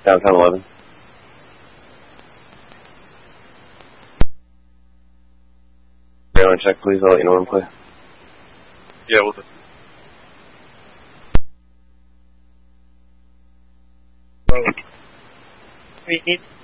Downtown 11. Maryland check, please. I'll let you know when play. Yeah, we'll do. We need